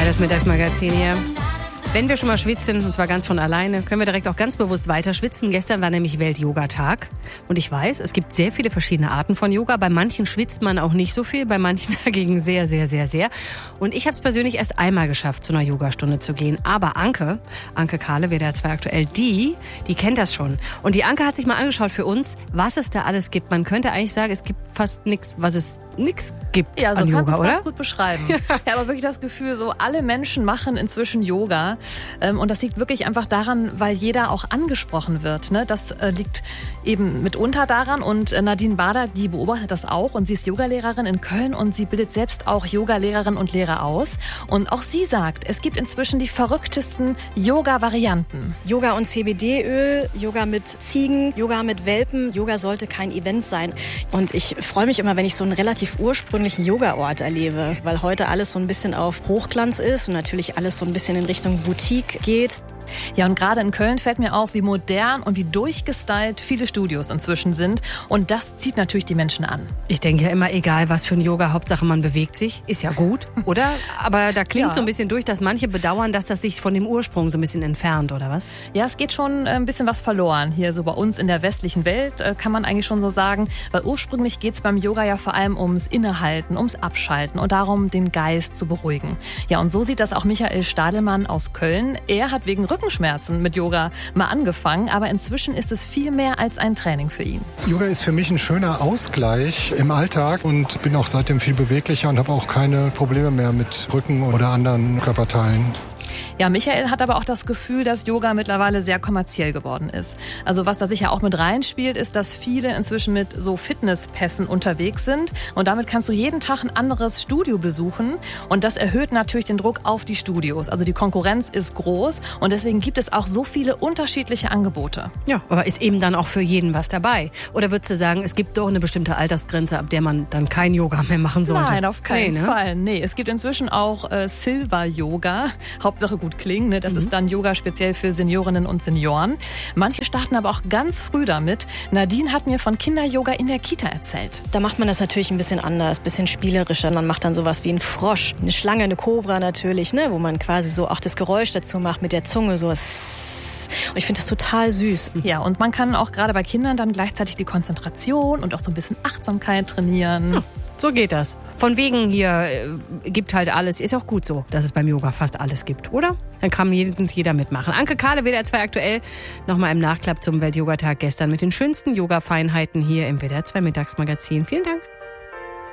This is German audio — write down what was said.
Das Mittagsmagazin hier. Wenn wir schon mal schwitzen, und zwar ganz von alleine, können wir direkt auch ganz bewusst weiter schwitzen. Gestern war nämlich Welt-Yoga-Tag. Und ich weiß, es gibt sehr viele verschiedene Arten von Yoga. Bei manchen schwitzt man auch nicht so viel, bei manchen dagegen sehr, sehr, sehr, sehr. Und ich habe es persönlich erst einmal geschafft, zu einer Yogastunde zu gehen. Aber Anke Kahle, WDR 2 aktuell, die kennt das schon. Und die Anke hat sich mal angeschaut für uns, was es da alles gibt. Man könnte eigentlich sagen, es gibt fast nichts, was es nichts gibt ja, so an Yoga, kannst du es oder? ganz gut beschreiben. Ja, aber wirklich das Gefühl, so alle Menschen machen inzwischen Yoga. Und das liegt wirklich einfach daran, weil jeder auch angesprochen wird. Ne? Das liegt eben mitunter daran. Und Nadine Bader, die beobachtet das auch. Und sie ist Yogalehrerin in Köln und sie bildet selbst auch Yogalehrerinnen und Lehrer aus. Und auch sie sagt, es gibt inzwischen die verrücktesten Yoga-Varianten. Yoga und CBD-Öl, Yoga mit Ziegen, Yoga mit Welpen. Yoga sollte kein Event sein. Und ich freue mich immer, wenn ich so einen relativ ursprünglichen Yoga-Ort erlebe, weil heute alles so ein bisschen auf Hochglanz ist und natürlich alles so ein bisschen in Richtung Boutique geht. Ja, und gerade in Köln fällt mir auf, wie modern und wie durchgestylt viele Studios inzwischen sind. Und das zieht natürlich die Menschen an. Ich denke ja immer, egal was für ein Yoga, Hauptsache man bewegt sich, ist ja gut, oder? Aber da klingt so ein bisschen durch, dass manche bedauern, dass das sich von dem Ursprung so ein bisschen entfernt, oder was? Ja, es geht schon ein bisschen was verloren. Hier so bei uns in der westlichen Welt kann man eigentlich schon so sagen, weil ursprünglich geht es beim Yoga ja vor allem ums Innehalten, ums Abschalten und darum, den Geist zu beruhigen. Ja, und so sieht das auch Michael Stadelmann aus Köln. Er hat wegen Rückenschmerzen mit Yoga mal angefangen, aber inzwischen ist es viel mehr als ein Training für ihn. Yoga ist für mich ein schöner Ausgleich im Alltag und bin auch seitdem viel beweglicher und habe auch keine Probleme mehr mit Rücken oder anderen Körperteilen. Ja, Michael hat aber auch das Gefühl, dass Yoga mittlerweile sehr kommerziell geworden ist. Also was da sicher auch mit reinspielt, ist, dass viele inzwischen mit so Fitnesspässen unterwegs sind. Und damit kannst du jeden Tag ein anderes Studio besuchen. Und das erhöht natürlich den Druck auf die Studios. Also die Konkurrenz ist groß und deswegen gibt es auch so viele unterschiedliche Angebote. Ja, aber ist eben dann auch für jeden was dabei? Oder würdest du sagen, es gibt doch eine bestimmte Altersgrenze, ab der man dann kein Yoga mehr machen sollte? Nein, auf keinen Fall. Nee, es gibt inzwischen auch Silver-Yoga. Hauptsache gut klingen. Ne? Das ist dann Yoga speziell für Seniorinnen und Senioren. Manche starten aber auch ganz früh damit. Nadine hat mir von Kinder-Yoga in der Kita erzählt. Da macht man das natürlich ein bisschen anders, ein bisschen spielerischer. Man macht dann sowas wie einen Frosch, eine Schlange, eine Kobra natürlich, ne? Wo man quasi so auch das Geräusch dazu macht mit der Zunge, so. Und ich finde das total süß. Ja, und man kann auch gerade bei Kindern dann gleichzeitig die Konzentration und auch so ein bisschen Achtsamkeit trainieren. Ja, so geht das. Von wegen hier gibt halt alles. Ist auch gut so, dass es beim Yoga fast alles gibt, oder? Dann kann mindestens jeder mitmachen. Anke Kahle, WDR 2 aktuell. Nochmal im Nachklapp zum Welt-Yoga-Tag gestern mit den schönsten Yoga-Feinheiten hier im WDR 2 Mittagsmagazin. Vielen Dank.